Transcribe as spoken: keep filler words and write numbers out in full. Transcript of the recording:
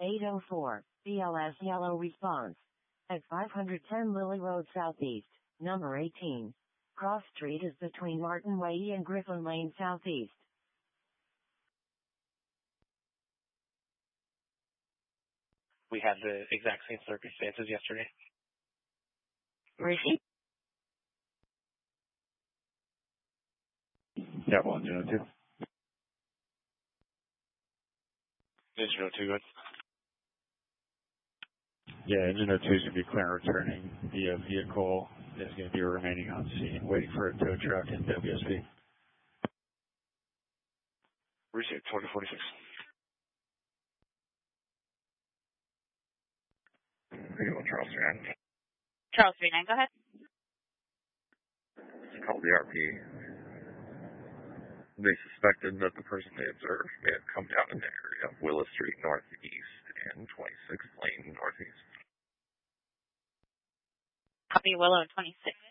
eight oh four, B L S yellow response. At five ten Lily Road Southeast, number eighteen. Cross Street is between Martin Way and Griffin Lane Southeast. We had the exact same circumstances yesterday. Receipt. Yeah, well, engine oh two. Engine oh two, good. Yeah, engine oh two is going to be clear returning. The uh, vehicle is going to be remaining on scene, waiting for a tow truck and W S B. Receipt twenty forty-six. Charles three nine. Charles three nine, go ahead. Called the R P. They suspected that the person they observed may have come down in the area of Willis Street Northeast and twenty-sixth Lane Northeast. Copy Willow twenty-six.